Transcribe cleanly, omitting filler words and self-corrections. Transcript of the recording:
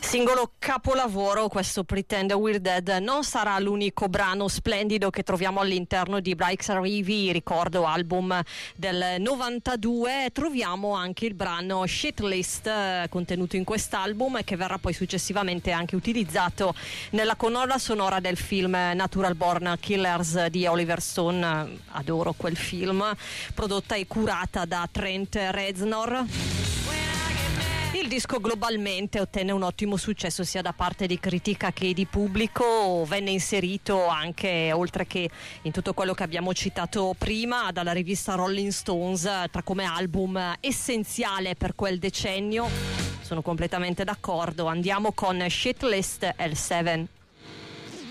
Singolo capolavoro, questo Pretend We're Dead non sarà l'unico brano splendido che troviamo all'interno di Breaks Arrivi, ricordo album del 92. Troviamo anche il brano Shitlist contenuto in quest'album, che verrà poi successivamente anche utilizzato nella colonna sonora del film Natural Born Killers di Oliver Stone. Adoro quel film, prodotta e curata da Trent Reznor. Il disco globalmente ottenne un ottimo successo sia da parte di critica che di pubblico, venne inserito anche, oltre che in tutto quello che abbiamo citato prima, dalla rivista Rolling Stones tra come album essenziale per quel decennio. Sono completamente d'accordo. Andiamo con Shitlist L7.